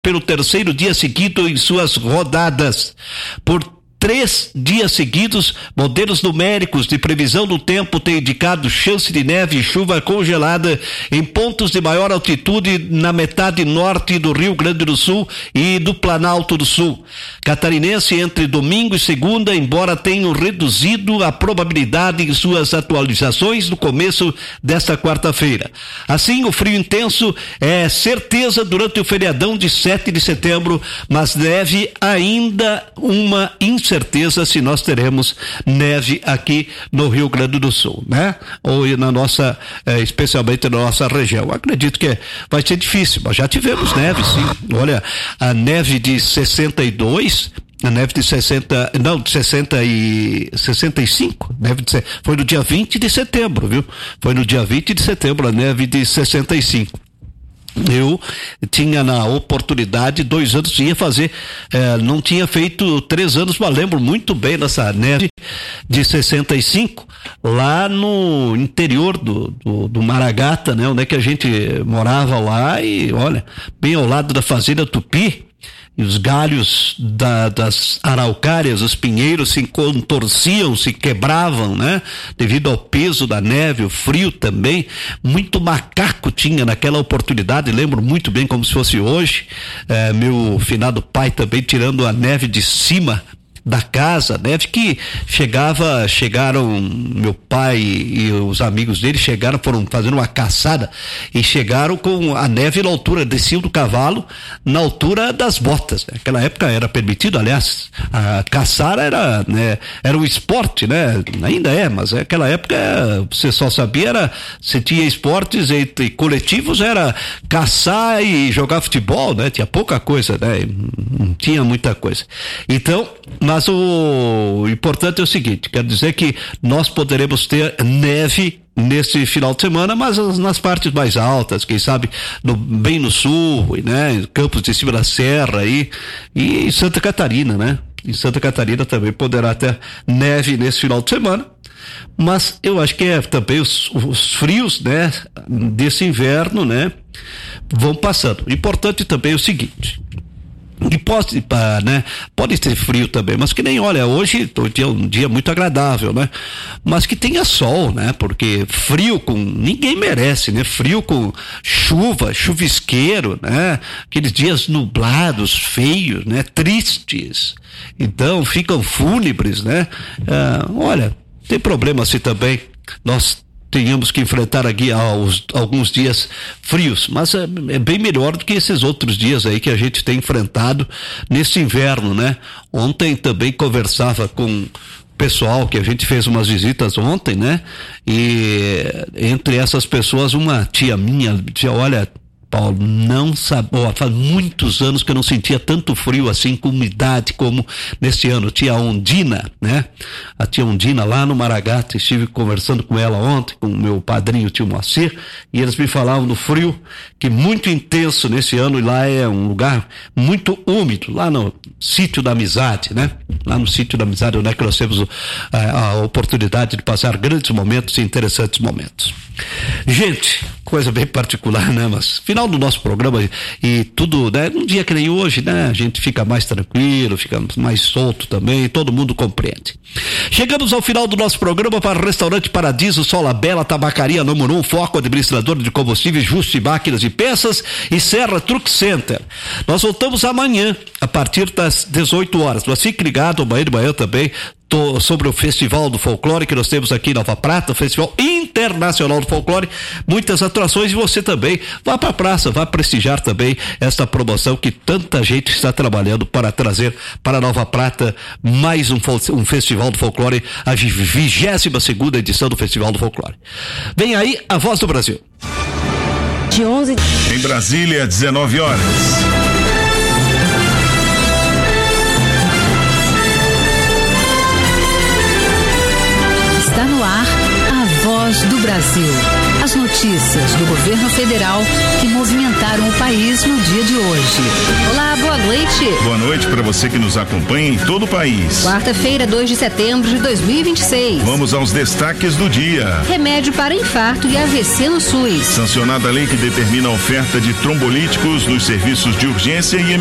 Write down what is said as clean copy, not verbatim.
pelo terceiro dia seguido em suas rodadas. Por 3 dias seguidos, modelos numéricos de previsão do tempo têm indicado chance de neve e chuva congelada em pontos de maior altitude na metade norte do Rio Grande do Sul e do Planalto do Sul catarinense entre domingo e segunda, embora tenham reduzido a probabilidade em suas atualizações no começo desta quarta-feira. Assim, o frio intenso é certeza durante o feriadão de 7 de setembro, mas deve ainda uma incerteza se nós teremos neve aqui no Rio Grande do Sul, né? Ou na nossa, especialmente na nossa região. Acredito que vai ser difícil, mas já tivemos neve, sim. Olha, a neve de 62, a neve de 65, foi no dia 20 de setembro, viu? Foi no dia 20 de setembro a neve de 65. Eu tinha na oportunidade 2 anos, ia fazer, não tinha feito 3 anos, mas lembro muito bem dessa neve de 65, lá no interior do Maragata, né? Onde é que a gente morava lá e olha, bem ao lado da fazenda Tupi, e os galhos das araucárias, os pinheiros se contorciam, se quebravam, né? Devido ao peso da neve, o frio também. Muito macaco tinha naquela oportunidade, lembro muito bem como se fosse hoje. Meu finado pai também tirando a neve de cima da casa, neve que chegaram, meu pai e os amigos dele foram fazendo uma caçada e chegaram com a neve na altura, desciam do cavalo na altura das botas, né? Naquela época era permitido, aliás, caçar era um esporte, né? Ainda mas naquela época você só sabia, você tinha esportes entre coletivos, era caçar e jogar futebol, né? Tinha pouca coisa, né? Não tinha muita coisa. Então, mas o importante é o seguinte, quero dizer que nós poderemos ter neve nesse final de semana, mas nas partes mais altas, quem sabe bem no sul, né? Campos de cima da serra e em Santa Catarina, né? Em Santa Catarina também poderá ter neve nesse final de semana, mas eu acho que também os frios, né? Desse inverno, né? Vão passando. Importante também é o seguinte, e pode ter frio também, mas que nem, olha, hoje é um dia muito agradável, né? Mas que tenha sol, né? Porque frio ninguém merece, né? Frio com chuva, chuvisqueiro, né? Aqueles dias nublados, feios, né? Tristes. Então, ficam fúnebres, né? Olha, tem problema se também nós tenhamos que enfrentar aqui alguns dias frios, mas é bem melhor do que esses outros dias aí que a gente tem enfrentado nesse inverno, né? Ontem também conversava com pessoal que a gente fez umas visitas ontem, né? E entre essas pessoas uma tia minha dizia, olha, Paulo, não sabe, faz muitos anos que eu não sentia tanto frio assim, com umidade como nesse ano. Tia Ondina, né? A tia Ondina lá no Maragata, estive conversando com ela ontem, com o meu padrinho, tio Moacir, e eles me falavam do frio, que muito intenso nesse ano, e lá é um lugar muito úmido, lá no Sítio da Amizade, né? Lá no Sítio da Amizade, onde é que nós temos a oportunidade de passar grandes momentos e interessantes momentos. Gente, coisa bem particular, né? Mas final do nosso programa e tudo, né? Um dia que nem hoje, né? A gente fica mais tranquilo, fica mais solto também, todo mundo compreende. Chegamos ao final do nosso programa para o Restaurante Paradiso, Sola Bela, Tabacaria número 1, Foco, administrador de combustíveis, Juste Máquinas e Peças e Serra Truck Center. Nós voltamos amanhã, a partir das 18 horas. Mas fique ligado, amanhã de manhã também, sobre o Festival do Folclore que nós temos aqui em Nova Prata, o Festival Internacional do Folclore, muitas atrações, e você também vá para a praça, vá prestigiar também esta promoção que tanta gente está trabalhando para trazer para Nova Prata mais um Festival do Folclore, a 22ª edição do Festival do Folclore. Vem aí a Voz do Brasil. De 11 em Brasília, 19 horas. Está no ar a Voz do Brasil. As notícias do governo federal que movimentaram o país no dia de hoje. Olá, boa noite. Boa noite para você que nos acompanha em todo o país. Quarta-feira, 2 de setembro de 2026. Vamos aos destaques do dia. Remédio para infarto e AVC no SUS. Sancionada a lei que determina a oferta de trombolíticos nos serviços de urgência e